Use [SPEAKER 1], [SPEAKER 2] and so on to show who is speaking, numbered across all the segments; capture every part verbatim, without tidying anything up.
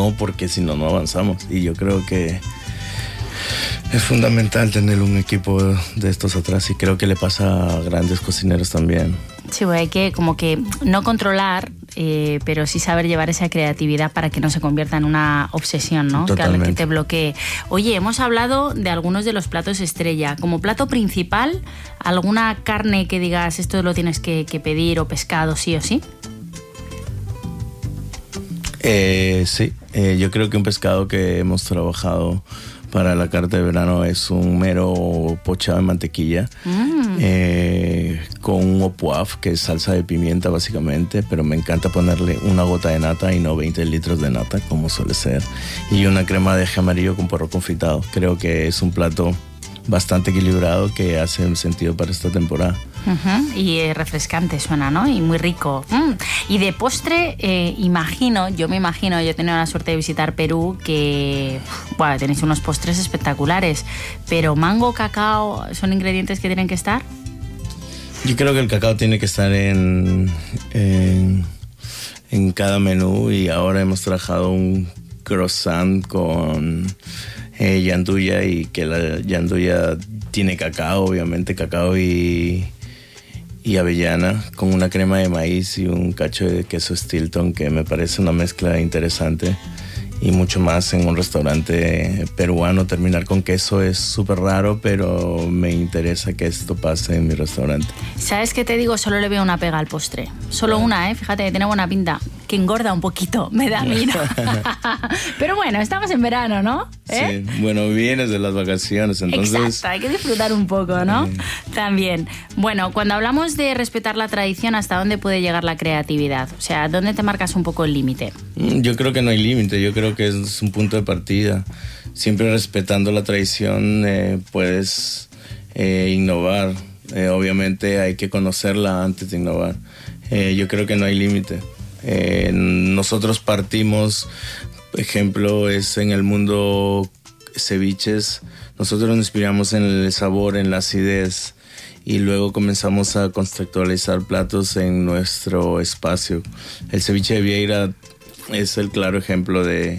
[SPEAKER 1] no, porque si no, no avanzamos. Y yo creo que es fundamental tener un equipo de estos atrás y creo que le pasa a grandes cocineros también.
[SPEAKER 2] Sí, pues hay que como que no controlar, eh, pero sí saber llevar esa creatividad para que no se convierta en una obsesión, ¿no?
[SPEAKER 1] Totalmente.
[SPEAKER 2] Que te bloquee. Oye, hemos hablado de algunos de los platos estrella. Como plato principal, ¿alguna carne que digas esto lo tienes que, que pedir o pescado sí o sí?
[SPEAKER 1] Eh, sí, eh, yo creo que un pescado que hemos trabajado para la carta de verano es un mero pochado en mantequilla, mm. eh, con un opoaf, que es salsa de pimienta básicamente, pero me encanta ponerle una gota de nata y no veinte litros de nata, como suele ser, y una crema de eje amarillo con puerro confitado. Creo que es un plato bastante equilibrado que hace sentido para esta temporada.
[SPEAKER 2] Uh-huh. Y eh, refrescante suena, ¿no? Y muy rico. Mm. Y de postre, eh, imagino, yo me imagino, yo he tenido la suerte de visitar Perú, que bueno, tenéis unos postres espectaculares, pero mango, cacao, ¿son ingredientes que tienen que estar?
[SPEAKER 1] Yo creo que el cacao tiene que estar en, en, en cada menú, y ahora hemos trabajado un croissant con eh, yanduya, y que la yanduya tiene cacao, obviamente cacao y, y avellana, con una crema de maíz y un cacho de queso Stilton, que me parece una mezcla interesante. Y mucho más en un restaurante peruano. Terminar con queso es súper raro, pero me interesa que esto pase en mi restaurante.
[SPEAKER 2] ¿Sabes qué te digo? Solo le veo una pega al postre. Solo una, ¿eh? Fíjate que tiene buena pinta. Que engorda un poquito, me da miedo. Pero bueno, estamos en verano, ¿no? ¿Eh?
[SPEAKER 1] Sí, bueno, vienes de las vacaciones, entonces...
[SPEAKER 2] Exacto, hay que disfrutar un poco, ¿no? Sí. También. Bueno, cuando hablamos de respetar la tradición, ¿hasta dónde puede llegar la creatividad? O sea, ¿dónde te marcas un poco el límite?
[SPEAKER 1] Yo creo que no hay límite, yo creo que es un punto de partida. Siempre respetando la tradición eh, puedes eh, innovar. Eh, obviamente hay que conocerla antes de innovar. Eh, yo creo que no hay límite. Eh, nosotros partimos, por ejemplo, es en el mundo ceviches. Nosotros nos inspiramos en el sabor, en la acidez, y luego comenzamos a conceptualizar platos en nuestro espacio. El ceviche de Vieira es el claro ejemplo de,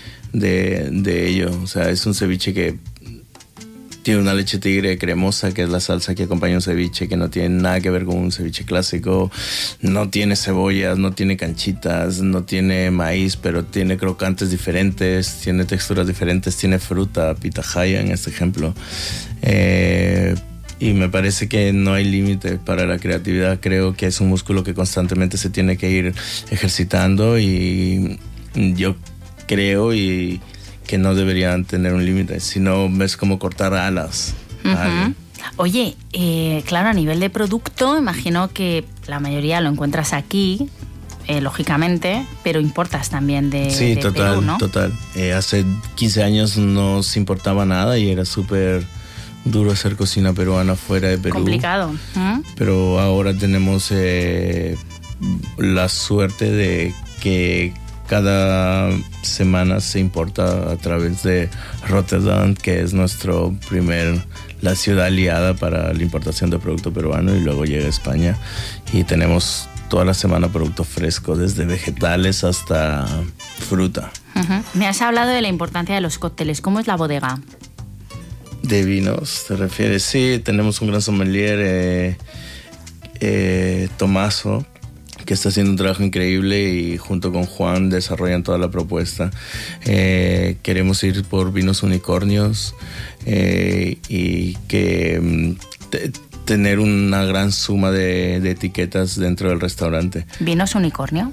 [SPEAKER 1] de, de ello. O sea, es un ceviche que tiene una leche tigre cremosa, que es la salsa que acompaña un ceviche, que no tiene nada que ver con un ceviche clásico. No tiene cebollas, no tiene canchitas, no tiene maíz, pero tiene crocantes diferentes, tiene texturas diferentes, tiene fruta, pitahaya en este ejemplo. Eh, y me parece que no hay límite para la creatividad. Creo que es un músculo que constantemente se tiene que ir ejercitando, y yo creo y que no deberían tener un límite, sino es como cortar alas.
[SPEAKER 2] Uh-huh. Oye, eh, claro, a nivel de producto, imagino que la mayoría lo encuentras aquí, eh, lógicamente, pero importas también de,
[SPEAKER 1] sí,
[SPEAKER 2] de
[SPEAKER 1] total,
[SPEAKER 2] Perú, ¿no?
[SPEAKER 1] total. Eh, hace quince años no se importaba nada y era súper duro hacer cocina peruana fuera de Perú.
[SPEAKER 2] Complicado. ¿Mm?
[SPEAKER 1] Pero ahora tenemos eh, la suerte de que cada semana se importa a través de Rotterdam, que es nuestro primer, la ciudad aliada para la importación de producto peruano, y luego llega a España y tenemos toda la semana producto fresco, desde vegetales hasta fruta.
[SPEAKER 2] Uh-huh. Me has hablado de la importancia de los cócteles. ¿Cómo es la bodega?
[SPEAKER 1] ¿De vinos te refieres? Sí, tenemos un gran sommelier, eh, eh, Tomaso, que está haciendo un trabajo increíble, y junto con Juan desarrollan toda la propuesta. Eh, queremos ir por vinos unicornios eh, y que te, tener una gran suma de, de etiquetas dentro del restaurante.
[SPEAKER 2] ¿Vinos unicornio?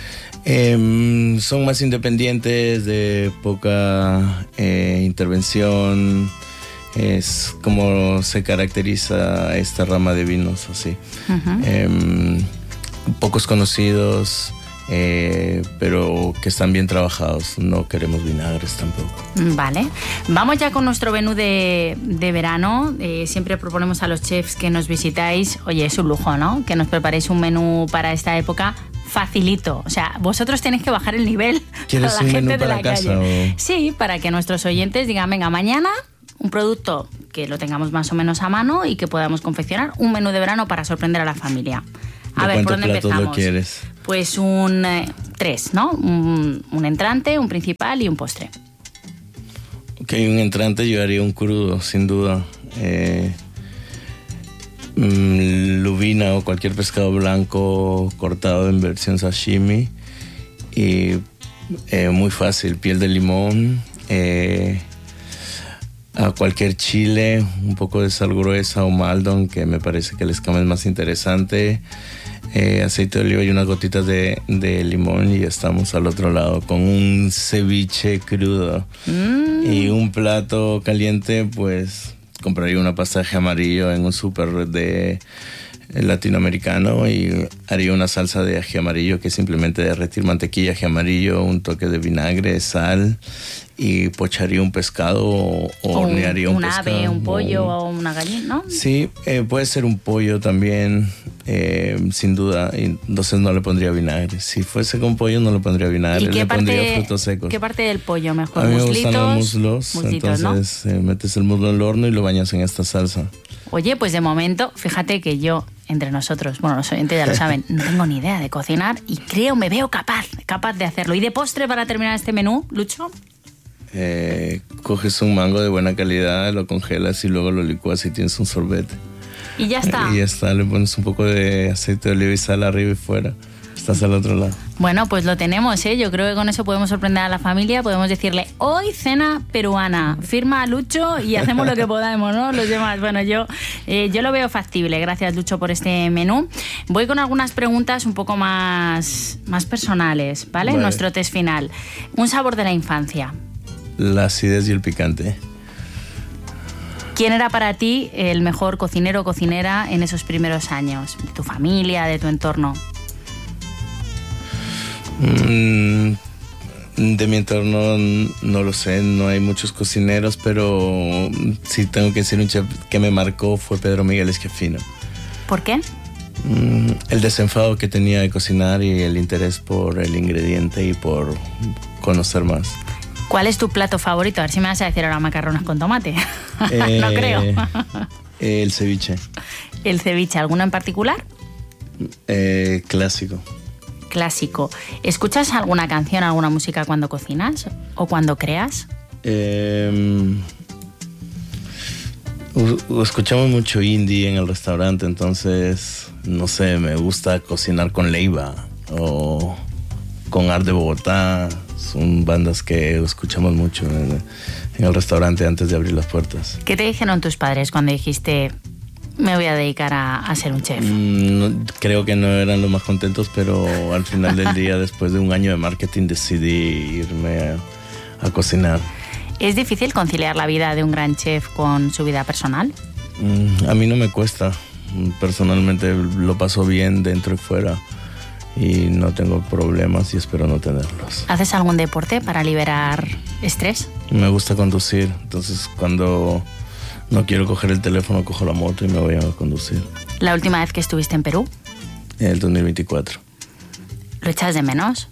[SPEAKER 1] Eh, son más independientes, de poca eh, intervención. Es como se caracteriza esta rama de vinos, así. Uh-huh. Eh, pocos conocidos, eh, pero que están bien trabajados. No queremos vinagres tampoco.
[SPEAKER 2] Vale. Vamos ya con nuestro menú de, de verano. Eh, siempre proponemos a los chefs que nos visitáis, oye, es un lujo, ¿no? Que nos preparéis un menú para esta época facilito. O sea, vosotros tenéis que bajar el nivel.
[SPEAKER 1] ¿Quieres
[SPEAKER 2] a la
[SPEAKER 1] un
[SPEAKER 2] gente
[SPEAKER 1] menú
[SPEAKER 2] de
[SPEAKER 1] para
[SPEAKER 2] la
[SPEAKER 1] casa?
[SPEAKER 2] Calle.
[SPEAKER 1] O...
[SPEAKER 2] Sí, para que nuestros oyentes digan, venga, mañana un producto que lo tengamos más o menos a mano y que podamos confeccionar un menú de verano para sorprender a la familia. A ver, ¿por dónde empezamos?
[SPEAKER 1] ¿Lo quieres?
[SPEAKER 2] Pues un eh, tres, ¿no? Un, un entrante, un principal y un postre.
[SPEAKER 1] Ok, un entrante yo haría un crudo, sin duda. Eh, mm, lubina o cualquier pescado blanco cortado en versión sashimi. Y eh, muy fácil, piel de limón, eh, a cualquier chile, un poco de sal gruesa o maldon, que me parece que el escama es más interesante. Eh, aceite de oliva y unas gotitas de, de limón y estamos al otro lado con un ceviche crudo. Mm. Y un plato caliente, pues compraría una pasta de ají amarillo en un súper de latinoamericano y haría una salsa de ají amarillo, que es simplemente derretir mantequilla, ají amarillo, un toque de vinagre, sal, y pocharía un pescado o, o hornearía un, un pescado.
[SPEAKER 2] Un ave, un pollo
[SPEAKER 1] o,
[SPEAKER 2] o una gallina, ¿no?
[SPEAKER 1] Sí, eh, puede ser un pollo también, eh, sin duda, y entonces no le pondría vinagre. Si fuese con pollo no le pondría vinagre,
[SPEAKER 2] ¿Y qué
[SPEAKER 1] le
[SPEAKER 2] parte,
[SPEAKER 1] pondría frutos secos.
[SPEAKER 2] ¿Qué parte del pollo mejor?
[SPEAKER 1] A mí me
[SPEAKER 2] ¿Muslitos?
[SPEAKER 1] gustan los muslos,
[SPEAKER 2] muslitos,
[SPEAKER 1] entonces
[SPEAKER 2] ¿no?
[SPEAKER 1] eh, metes el muslo en el horno y lo bañas en esta salsa.
[SPEAKER 2] Oye, pues de momento, fíjate que yo, entre nosotros, bueno, los oyentes ya lo saben, no tengo ni idea de cocinar y creo, me veo capaz, capaz de hacerlo. ¿Y de postre para terminar este menú, Lucho?
[SPEAKER 1] Eh, coges un mango de buena calidad, lo congelas y luego lo licuas y tienes un sorbete.
[SPEAKER 2] Y ya está.
[SPEAKER 1] Eh, y ya está, le pones un poco de aceite de oliva y sal arriba y fuera. Estás al otro lado.
[SPEAKER 2] Bueno, pues lo tenemos, ¿eh? Yo creo que con eso podemos sorprender a la familia. Podemos decirle, hoy cena peruana. Firma Lucho y hacemos lo que podamos, ¿no? Los demás. Bueno, yo, eh, yo lo veo factible. Gracias, Lucho, por este menú. Voy con algunas preguntas un poco más, más personales, ¿vale?
[SPEAKER 1] Vale.
[SPEAKER 2] Nuestro test final. Un sabor de la infancia.
[SPEAKER 1] La acidez y el picante.
[SPEAKER 2] ¿Quién era para ti el mejor cocinero o cocinera en esos primeros años? ¿De tu familia, de tu entorno?
[SPEAKER 1] Mm, de mi entorno no lo sé, no hay muchos cocineros, pero si tengo que decir un chef que me marcó fue Pedro Miguel Esquiafino.
[SPEAKER 2] ¿Por qué?
[SPEAKER 1] Mm, el desenfado que tenía de cocinar y el interés por el ingrediente y por conocer más.
[SPEAKER 2] ¿Cuál es tu plato favorito? A ver si me vas a decir ahora macarrones con tomate.
[SPEAKER 1] Eh,
[SPEAKER 2] no creo.
[SPEAKER 1] El ceviche.
[SPEAKER 2] ¿El ceviche? ¿Alguno en particular?
[SPEAKER 1] Eh, clásico.
[SPEAKER 2] Clásico. ¿Escuchas alguna canción, alguna música cuando cocinas o cuando creas?
[SPEAKER 1] Eh, escuchamos mucho indie en el restaurante, entonces, no sé, me gusta cocinar con Leiva o con Art de Bogotá. Son bandas que escuchamos mucho en, en el restaurante antes de abrir las puertas.
[SPEAKER 2] ¿Qué te dijeron tus padres cuando dijiste, me voy a dedicar a, a ser un chef?
[SPEAKER 1] Mm, no, creo que no eran los más contentos, pero al final del día, después de un año de marketing, decidí irme a, a cocinar.
[SPEAKER 2] ¿Es difícil conciliar la vida de un gran chef con su vida personal?
[SPEAKER 1] Mm, a mí no me cuesta. Personalmente lo paso bien dentro y fuera. Y no tengo problemas y espero no tenerlos.
[SPEAKER 2] ¿Haces algún deporte para liberar estrés?
[SPEAKER 1] Me gusta conducir, entonces cuando no quiero coger el teléfono, cojo la moto y me voy a conducir.
[SPEAKER 2] ¿La última vez que estuviste en Perú?
[SPEAKER 1] En el dos mil veinticuatro.
[SPEAKER 2] ¿Lo echas de menos?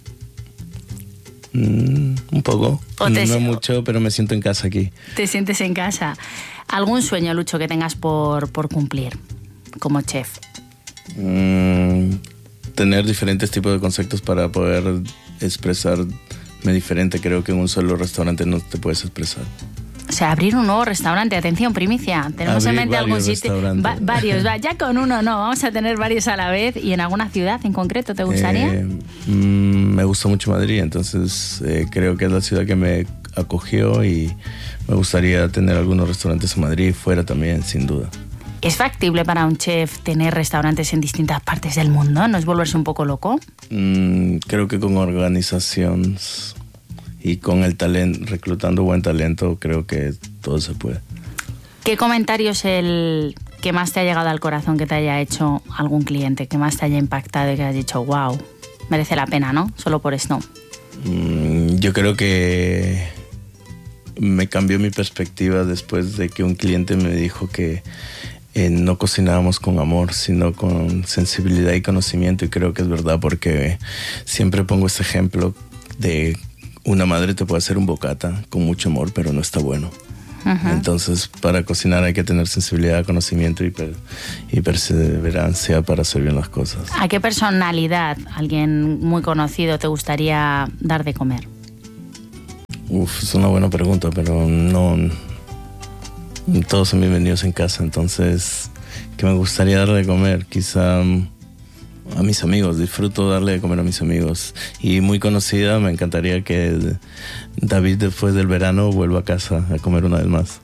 [SPEAKER 1] Mm, un poco.
[SPEAKER 2] ¿O te...
[SPEAKER 1] No mucho, pero me siento en casa aquí.
[SPEAKER 2] ¿Te sientes en casa? ¿Algún sueño, Lucho, que tengas por, por cumplir como chef?
[SPEAKER 1] Mm, tener diferentes tipos de conceptos para poder expresarme diferente. Creo que en un solo restaurante no te puedes expresar.
[SPEAKER 2] O sea, abrir un nuevo restaurante. Atención, primicia. Tenemos
[SPEAKER 1] abrir
[SPEAKER 2] en mente algún sitio. Va, varios, va. Ya con uno no. Vamos a tener varios a la vez. ¿Y en alguna ciudad en concreto te gustaría?
[SPEAKER 1] Eh, mm, me gusta mucho Madrid, entonces eh, creo que es la ciudad que me acogió y me gustaría tener algunos restaurantes en Madrid, fuera también, sin duda.
[SPEAKER 2] ¿Es factible para un chef tener restaurantes en distintas partes del mundo? ¿No es volverse un poco loco?
[SPEAKER 1] Mm, creo que con organización y con el talento, reclutando buen talento, creo que todo se puede.
[SPEAKER 2] ¿Qué comentario es el que más te ha llegado al corazón, que te haya hecho algún cliente, que más te haya impactado y que has dicho, wow, merece la pena, ¿no? Solo por esto.
[SPEAKER 1] Mm, yo creo que me cambió mi perspectiva después de que un cliente me dijo que eh, no cocinábamos con amor, sino con sensibilidad y conocimiento, y creo que es verdad, porque siempre pongo este ejemplo de una madre te puede hacer un bocata con mucho amor, pero no está bueno. Uh-huh. Entonces, para cocinar hay que tener sensibilidad, conocimiento y, per- y perseverancia para hacer bien las cosas.
[SPEAKER 2] ¿A qué personalidad, alguien muy conocido, te gustaría dar de comer?
[SPEAKER 1] Uf, es una buena pregunta, pero no... Todos son bienvenidos en casa, entonces... ¿Qué me gustaría darle de comer? Quizá... A mis amigos, disfruto darle de comer a mis amigos. Y muy conocida, me encantaría que David después del verano vuelva a casa a comer una vez más.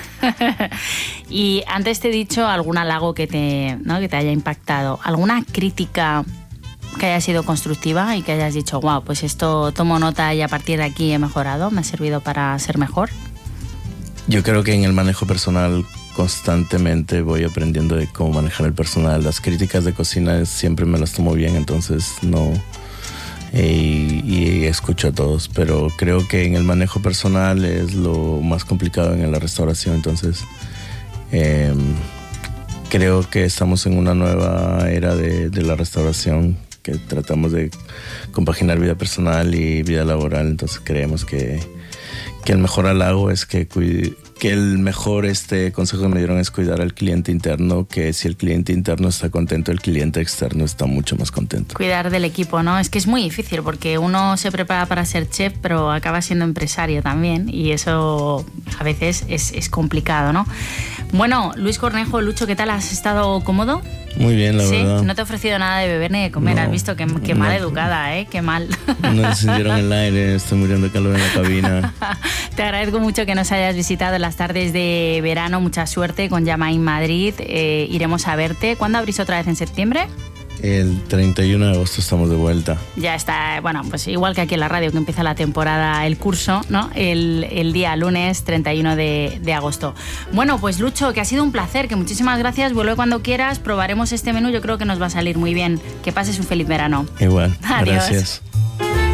[SPEAKER 2] Y antes te he dicho algún halago que te, ¿no? que te haya impactado. ¿Alguna crítica que haya sido constructiva y que hayas dicho, wow, pues esto tomo nota y a partir de aquí he mejorado, me ha servido para ser mejor?
[SPEAKER 1] Yo creo que en el manejo personal constantemente voy aprendiendo de cómo manejar el personal. Las críticas de cocina siempre me las tomo bien, entonces no... Y, y escucho a todos, pero creo que en el manejo personal es lo más complicado en la restauración, entonces eh, creo que estamos en una nueva era de, de la restauración, que tratamos de compaginar vida personal y vida laboral, entonces creemos que, que el mejor halago es que cuide, que el mejor este consejo que me dieron es cuidar al cliente interno, que si el cliente interno está contento, el cliente externo está mucho más contento.
[SPEAKER 2] Cuidar del equipo, ¿no? Es que es muy difícil porque uno se prepara para ser chef, pero acaba siendo empresario también y eso a veces es, es complicado, ¿no? Bueno, Luis Cornejo, Lucho, ¿qué tal? ¿Has estado cómodo?
[SPEAKER 1] Muy bien, la
[SPEAKER 2] ¿Sí?
[SPEAKER 1] verdad.
[SPEAKER 2] No te he ofrecido nada de beber ni de comer,
[SPEAKER 1] No,
[SPEAKER 2] has visto qué, qué
[SPEAKER 1] no.
[SPEAKER 2] mal educada, ¿eh? Qué mal.
[SPEAKER 1] No encendieron el aire, estoy muriendo de calor en la cabina.
[SPEAKER 2] Te agradezco mucho que nos hayas visitado en las tardes de verano, mucha suerte con Yamaín Madrid, eh, iremos a verte. ¿Cuándo abrís otra vez en septiembre?
[SPEAKER 1] El treinta y uno de agosto estamos de vuelta.
[SPEAKER 2] Ya está, bueno, pues igual que aquí en la radio que empieza la temporada, el curso, ¿no? El, el día lunes treinta y uno de, de agosto. Bueno, pues Lucho, que ha sido un placer, que muchísimas gracias, vuelve cuando quieras, probaremos este menú, yo creo que nos va a salir muy bien. Que pases un feliz verano.
[SPEAKER 1] Igual,
[SPEAKER 2] Adiós.
[SPEAKER 1] Gracias.